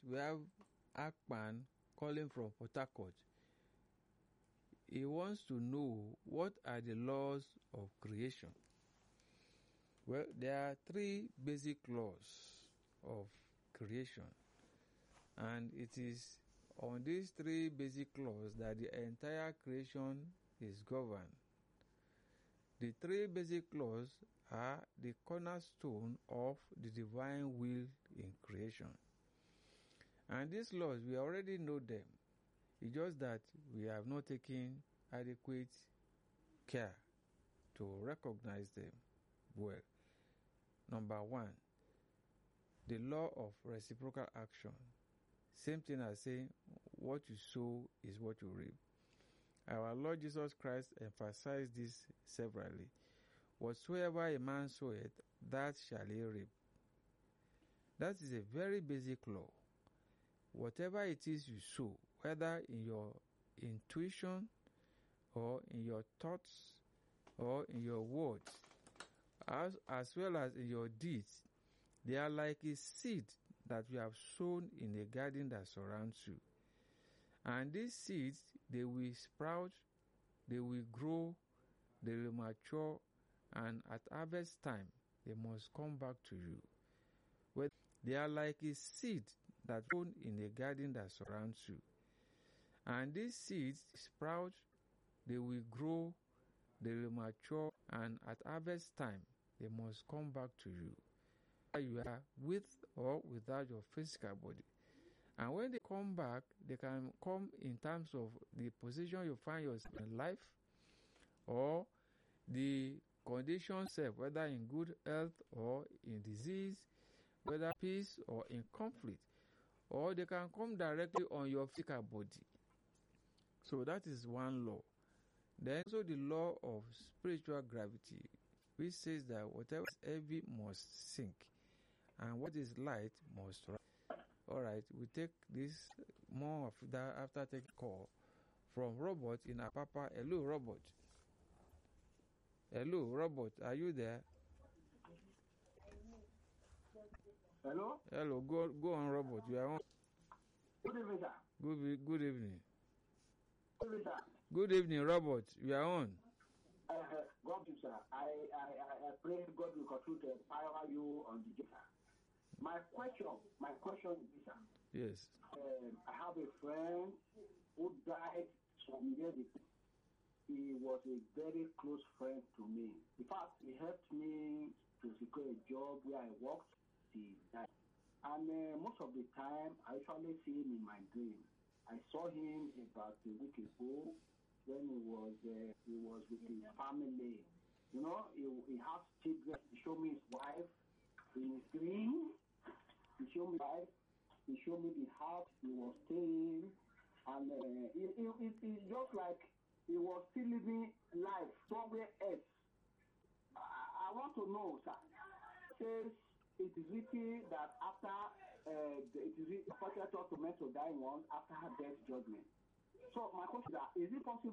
we have Akpan calling from Port Harcourt. He wants to know what are the laws of creation. Well, there are 3 basic laws of creation, and it is on these 3 basic laws that the entire creation is governed. The 3 basic laws are the cornerstone of the divine will in creation. And these laws, we already know them. It's just that we have not taken adequate care to recognize them well. Number 1, the law of reciprocal action. Same thing as saying, what you sow is what you reap. Our Lord Jesus Christ emphasized this severally. Whatsoever a man soweth, that shall he reap. That is a very basic law. Whatever it is you sow, whether in your intuition or in your thoughts or in your words, as well as in your deeds, they are like a seed that you have sown in a garden that surrounds you. And these seeds, they will sprout, they will grow, they will mature, and at harvest time, they must come back to you. Well, they are like a seed that grown in a garden that surrounds you. And these seeds sprout, they will grow, they will mature, and at harvest time, they must come back to you. You are with or without your physical body. And when they come back, they can come in terms of the position you find yourself in life, or the condition self, whether in good health or in disease, whether peace or in conflict, or they can come directly on your physical body. So that is one law. Then also the law of spiritual gravity, which says that whatever is heavy must sink, and what is light must rise. All right, we take this more of that after taking call from Robert in Apapa. Hello, Robert. Hello, Robert. Are you there? Hello? Hello, go on, Robert. You are on. Good evening, sir. Good evening. Good evening, sir. Good evening, Robert. You are on. God bless you, sir. I pray God will continue to empower you on the day, sir. My question is this, sir. Yes. I have a friend who died some years ago. He was a very close friend to me. In fact, he helped me to secure a job where I worked. He died. And most of the time, I usually see him in my dream. I saw him about a week ago when he was with his family. You know, he has children. He showed me his wife in his dream. He showed me his wife. He showed me the house he was staying. And it's just like he was still living life somewhere else. I want to know, sir. Says it is written that after it is appointed to men to die once after death judgment. So my question is it possible